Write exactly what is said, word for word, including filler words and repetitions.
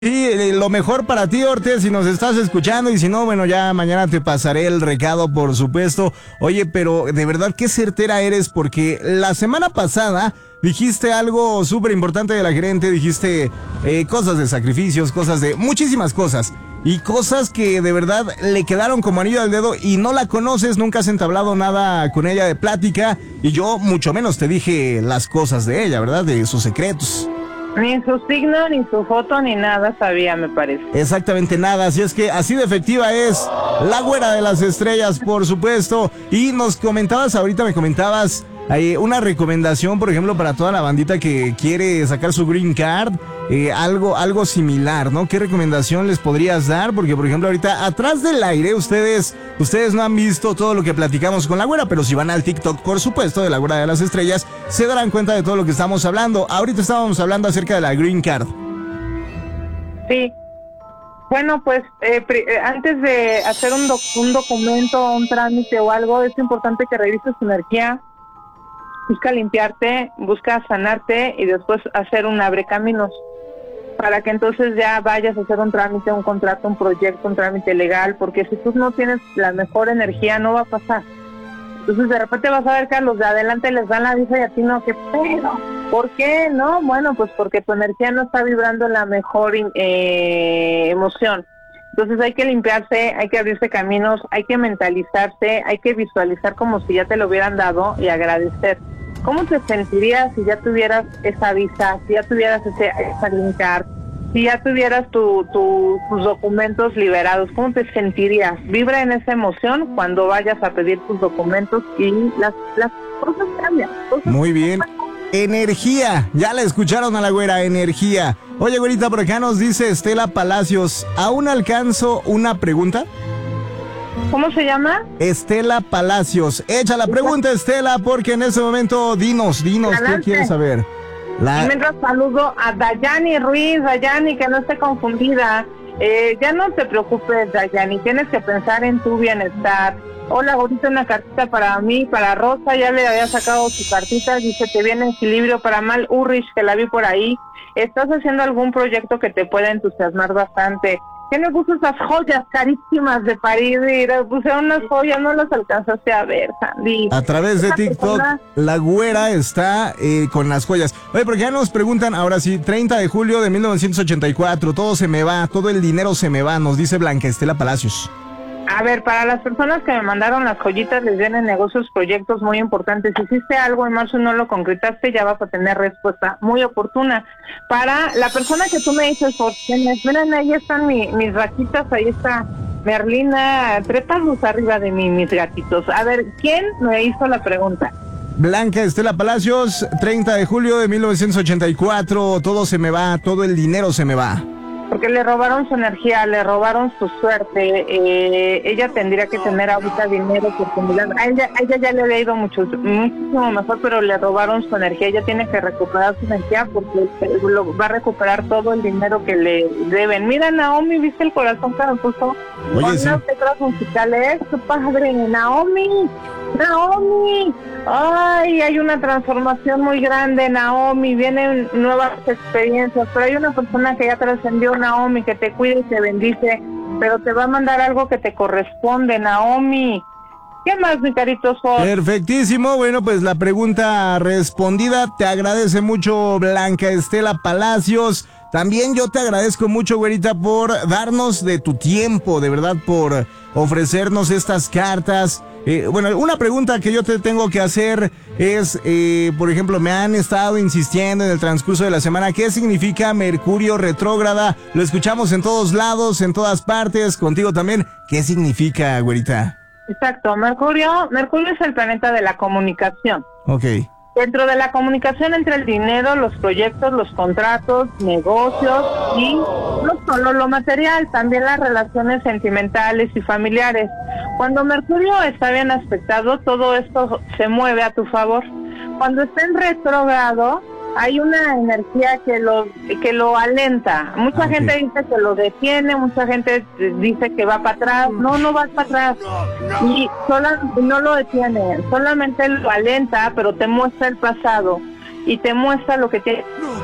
Sí, eh, lo mejor para ti, Ortiz, si nos estás escuchando, y si no, bueno, ya mañana te pasaré el recado, por supuesto. Oye, pero de verdad, qué certera eres, porque la semana pasada dijiste algo súper importante de la gerente, dijiste eh, cosas de sacrificios, cosas de muchísimas cosas, y cosas que de verdad le quedaron como anillo al dedo, y no la conoces, nunca has entablado nada con ella de plática, y yo mucho menos te dije las cosas de ella, ¿verdad? De sus secretos. Ni su signo, ni su foto, ni nada sabía, me parece. Exactamente nada, así es que así de efectiva es la güera de las estrellas, por supuesto. Y nos comentabas, ahorita me comentabas eh, una recomendación, por ejemplo, para toda la bandita que quiere sacar su green card, eh, algo, algo similar, ¿no? ¿Qué recomendación les podrías dar? Porque, por ejemplo, ahorita atrás del aire, ustedes, ustedes no han visto todo lo que platicamos con la güera, pero si van al TikTok, por supuesto, de la güera de las estrellas, se darán cuenta de todo lo que estamos hablando. Ahorita estábamos hablando acerca de la green card. Sí. Bueno, pues eh, pri- eh, antes de hacer un, doc- un documento, un trámite o algo, es importante que revises tu energía. Busca limpiarte, busca sanarte y después hacer un abrecaminos para que entonces ya vayas a hacer un trámite, un contrato, un proyecto, un trámite legal, porque si tú no tienes la mejor energía no va a pasar. Entonces de repente vas a ver que a los de adelante les dan la visa y a ti no, ¿qué pedo? ¿Por qué? No, bueno, pues porque tu energía no está vibrando en la mejor eh, emoción. Entonces hay que limpiarse, hay que abrirse caminos, hay que mentalizarse, hay que visualizar como si ya te lo hubieran dado y agradecer. ¿Cómo te sentirías si ya tuvieras esa visa, si ya tuvieras ese, esa green card, si ya tuvieras tu, tu, tus documentos liberados? ¿Cómo te sentirías? Vibra en esa emoción cuando vayas a pedir tus documentos y las, las cosas cambian. Cosas Muy bien. Energía, ya la escucharon a la güera, energía. Oye, güerita, por acá nos dice Estela Palacios, ¿aún alcanzo una pregunta? ¿Cómo se llama? Estela Palacios, echa la pregunta, Estela, porque en ese momento, dinos, dinos, ¿qué Adelante. quieres saber? La... Y mientras saludo a Dayani Ruiz, Dayani, que no esté confundida. Eh, ya no te preocupes, Dayani, tienes que pensar en tu bienestar. Hola, ahorita una cartita para mí, para Rosa, ya le había sacado su cartita, dice que viene equilibrio para Mal Urrich, que la vi por ahí. Estás haciendo algún proyecto que te pueda entusiasmar bastante. ¿Qué me puso esas joyas carísimas de París? Mira, puse unas joyas, no las alcanzaste a ver, Sandy. A través de Esa TikTok, persona... la güera está eh, con las joyas. Oye, porque ya nos preguntan, ahora sí, treinta de julio de mil novecientos ochenta y cuatro, todo se me va, todo el dinero se me va, nos dice Blanca Estela Palacios. A ver, para las personas que me mandaron las joyitas, les vienen negocios, proyectos muy importantes. Si hiciste algo en marzo y no lo concretaste, ya vas a tener respuesta muy oportuna. Para la persona que tú me dices, por quiénes, miren, ahí están mi, mis ratitas, ahí está Merlina, trépalos arriba de mí, mis gatitos. A ver, ¿quién me hizo la pregunta? Blanca Estela Palacios, treinta de julio de mil novecientos ochenta y cuatro, todo se me va, todo el dinero se me va. Porque le robaron su energía, le robaron su suerte. Eh, ella tendría que tener ahorita dinero, oportunidad. A ella, a ella ya le había ido mucho, muchísimo mejor, pero le robaron su energía. Ella tiene que recuperar su energía porque lo, va a recuperar todo el dinero que le deben. Mira, Naomi, ¿viste el corazón que me puso? Oye, Con sí. unas letras musicales, tu padre, Naomi. Naomi, ay, hay una transformación muy grande, Naomi, vienen nuevas experiencias, pero hay una persona que ya trascendió, Naomi, que te cuida y te bendice, pero te va a mandar algo que te corresponde, Naomi. ¿Qué más, mi carito Sol? Perfectísimo, bueno, pues la pregunta respondida, te agradece mucho Blanca Estela Palacios. También yo te agradezco mucho, güerita, por darnos de tu tiempo, de verdad, por ofrecernos estas cartas. Eh, bueno, una pregunta que yo te tengo que hacer es, eh, por ejemplo, me han estado insistiendo en el transcurso de la semana, ¿qué significa Mercurio retrógrada? Lo escuchamos en todos lados, en todas partes, contigo también. ¿Qué significa, güerita? Exacto, Mercurio, Mercurio es el planeta de la comunicación. Ok. Dentro de la comunicación entre el dinero, los proyectos, los contratos, negocios y no solo lo material, también las relaciones sentimentales y familiares. Cuando Mercurio está bien aspectado, todo esto se mueve a tu favor. Cuando está en retrógrado, hay una energía que lo que lo alenta. Mucha Okay. gente dice que lo detiene, mucha gente dice que va para atrás. No, no va para atrás. Y sola, no lo detiene, solamente lo alenta, pero te muestra el pasado y te muestra lo que tienes